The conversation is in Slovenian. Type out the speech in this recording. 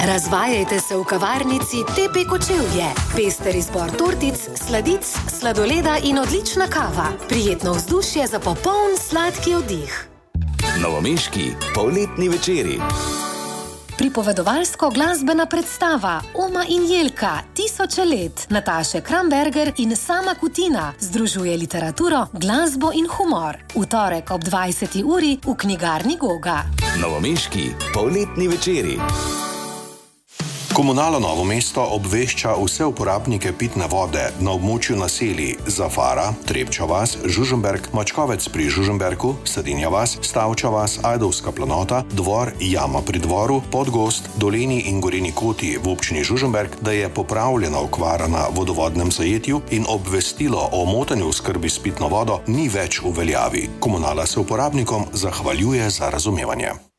Razvajajte se v kavarnici TP Kočevje. Pester izbor tortic, sladic, sladoleda in odlična kava. Prijetno vzdušje za popoln sladki oddih. Novomeški polletni večeri. Pripovedovalsko-glasbena predstava Oma in Jelka, tisoče let, Nataše Kramberger in Sama Kutina združuje literaturo, glasbo in humor. V torek ob 20. uri v knjigarni Goga. Novomeški polletni večeri. Komunala Novo mesto obvešča vse uporabnike pitne vode na območju naselij Zafara, Trepča vas, Žužemberk, Mačkovec pri Žužemberku, Sadinja vas, Stavča vas, Ajdovska planota, Dvor, Jama pri Dvoru, Podgost, Doleni in Goreni Koti v občini Žužemberk, da je popravljena okvara na vodovodnem zajetju in obvestilo o motanju oskrbi s pitno vodo ni več v veljavi. Komunala se uporabnikom zahvaljuje za razumevanje.